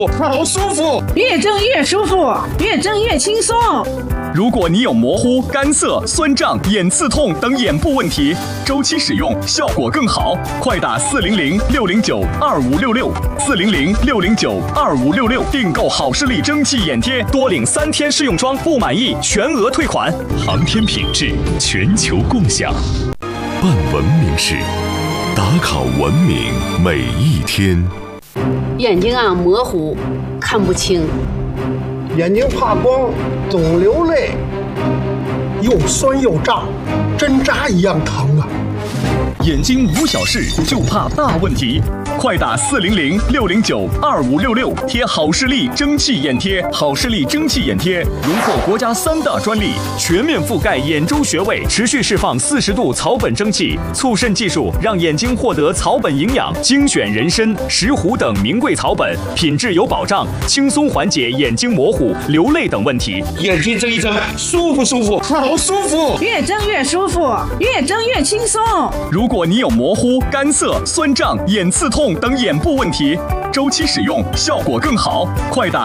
好舒服， 越蒸越舒服，越蒸越轻松。 如果你有模糊、干涩、酸胀、眼刺痛等眼部问题，周期使用效果更好。快打400-609-2566，400-609-2566，订购好视力蒸汽眼贴，多领3天试用装，不满意全额退款。 航天品质，全球共享。办文明事，打卡文明每一天。 眼睛模糊，看不清； 眼睛怕光，总流泪，又酸又胀，针扎一样疼啊！ 眼睛无小事，就怕大问题。快打400-609-2566，贴好视力蒸汽眼贴。好视力蒸汽眼贴荣获国家3大专利，全面覆盖眼周穴位，持续释放40度草本蒸汽，促渗技术让眼睛获得草本营养，精选人参、石斛等名贵草本，品质有保障，轻松缓解眼睛模糊、流泪等问题。 眼睛睁一睁，舒服舒服，好舒服， 越蒸越舒服，越蒸越轻松。 如果你有模糊、干涩、酸胀、眼刺痛等眼部问题，周期使用效果更好。快打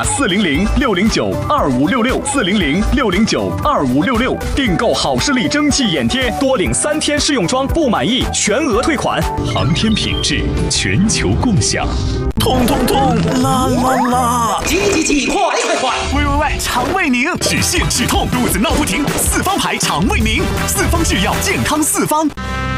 400-609-2566，400-609-2566，订购好视力蒸汽眼贴，多领3天试用装，不满意全额退款。 航天品质，全球共享。痛痛痛，啦啦啦！ 挤，快！ 喂，肠胃宁，止泻止痛，肚子闹不停，4方牌肠胃宁，4方制药健康4方。